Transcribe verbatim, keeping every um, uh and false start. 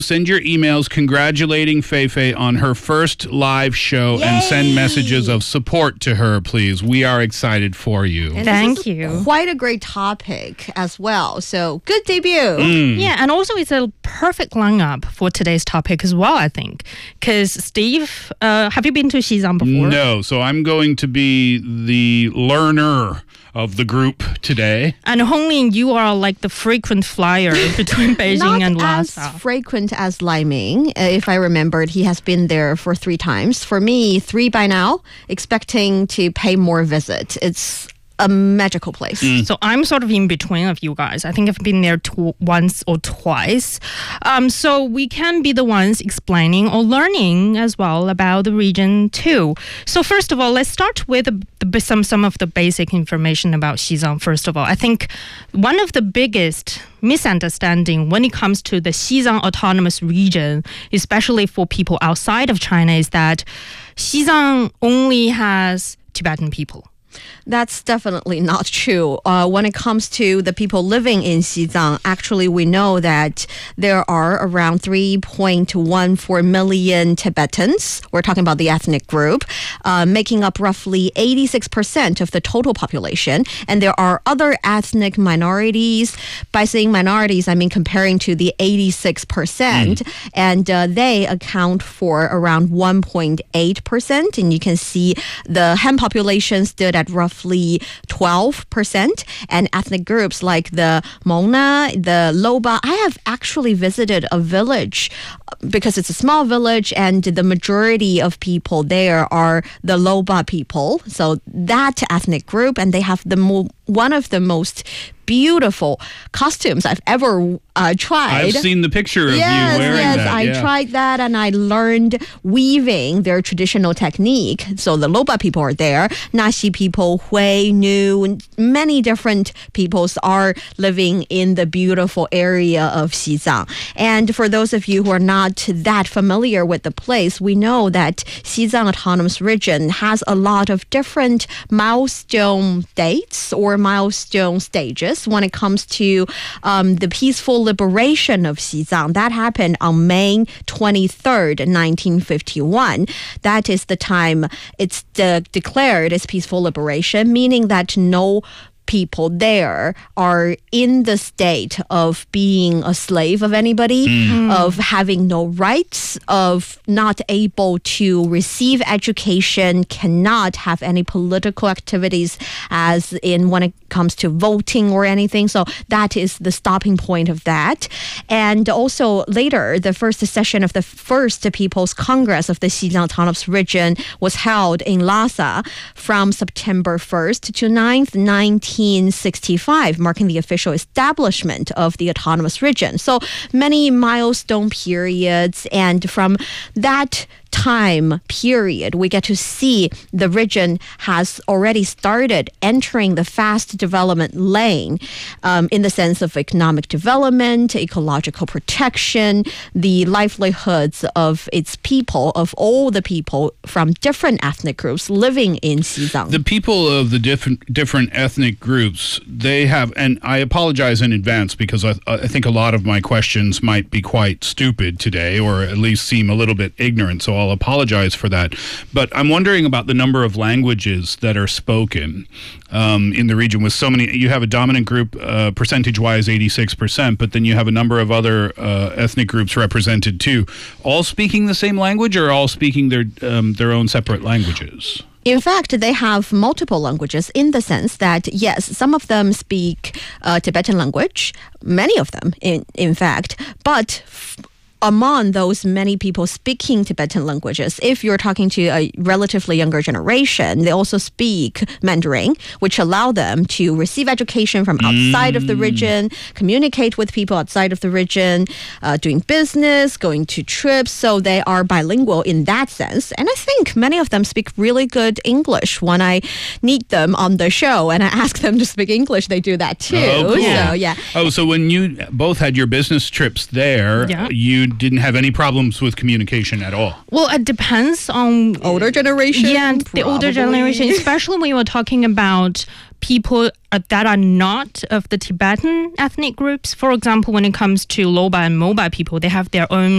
Send your emails congratulating Feifei on her first live show. Yay! And send messages of support to her, please. We are excited for you. And Thank this is you. Quite a great topic as well. So good debut. Mm. Yeah, and also it's a perfect lineup for today's topic as well, I think. Because Steve, uh, have you been to Xizang before? No, so I'm going to be the learner of the group today. And Honglin, you are like the frequent flyer between Beijing Not and as Lhasa. frequent as Lai Ming. Uh, if I remembered, he has been there for three times. For me, three by now, expecting to pay more visit. It's a magical place. So I'm sort of in between of you guys. I think I've been there tw- once or twice. Um, so we can be the ones explaining or learning as well about the region too. So first of all, let's start with the, the, some, some of the basic information about Xizang. First of all, I think one of the biggest misunderstanding when it comes to the Xizang Autonomous Region, especially for people outside of China, is that Xizang only has Tibetan people. That's definitely not true. Uh, when it comes to the people living in Xizang, actually we know that there are around three point one four million Tibetans. We're talking about the ethnic group, uh, making up roughly eighty-six percent of the total population. And there are other ethnic minorities. By saying minorities, I mean comparing to the eighty-six percent. Mm. And uh, they account for around one point eight percent. And you can see the Han population stood at roughly twelve percent, and ethnic groups like the Mona, the Loba. I have actually visited a village because it's a small village, and the majority of people there are the Loba people. So that ethnic group, and they have the mo- one of the most beautiful costumes I've ever uh, tried. I've seen the picture of yes, you wearing yes, that. I yeah. tried that, and I learned weaving their traditional technique. So the Loba people are there, Naxi people, Hui, Nu, many different peoples are living in the beautiful area of Xizang. And for those of you who are not that familiar with the place, we know that Xizang Autonomous Region has a lot of different milestone dates or milestone stages when it comes to um, the peaceful liberation of Xizang. That happened on May twenty-third, nineteen fifty-one. That is the time it's de- declared as peaceful liberation, meaning that no people there are in the state of being a slave of anybody, mm. of having no rights, of not able to receive education, cannot have any political activities as in when it comes to voting or anything. So that is the stopping point of that. And also later, the first session of the first People's Congress of the Xizang Autonomous Region was held in Lhasa from September first to ninth, nineteen sixty-five, marking the official establishment of the autonomous region. So many milestone periods, and from that time period, we get to see the region has already started entering the fast development lane um, in the sense of economic development, ecological protection, the livelihoods of its people, of all the people from different ethnic groups living in Xizang. The people of the different different ethnic groups, they have, and I apologize in advance because I, I think a lot of my questions might be quite stupid today, or at least seem a little bit ignorant, so I'll apologize for that. But I'm wondering about the number of languages that are spoken um, in the region with so many. You have a dominant group, uh, percentage-wise, eighty-six percent, but then you have a number of other uh, ethnic groups represented too. All speaking the same language, or all speaking their um, their own separate languages? In fact, they have multiple languages in the sense that, yes, some of them speak uh, Tibetan language, many of them, in, in fact, but f- among those many people speaking Tibetan languages, if you're talking to a relatively younger generation, they also speak Mandarin, which allow them to receive education from outside mm. of the region, communicate with people outside of the region, uh, doing business, going to trips. So they are bilingual in that sense. And I think many of them speak really good English. When I meet them on the show and I ask them to speak English, they do that too. Oh, cool. So, yeah. Oh, so when you both had your business trips there, yeah. you didn't have any problems with communication at all? Well, it depends on older generation. Yeah, the probably. older generation, especially when you're talking about people that are not of the Tibetan ethnic groups. For example, when it comes to Loba and Moba people, they have their own